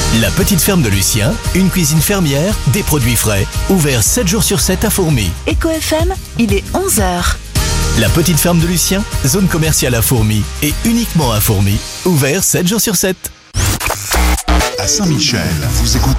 La petite ferme de Lucien, une cuisine fermière, des produits frais, ouvert 7 jours sur 7 à Fourmies. Éco FM, il est 11h. La petite ferme de Lucien, zone commerciale à Fourmies et uniquement à Fourmies, ouvert 7 jours sur 7. À Saint-Michel, vous écoutez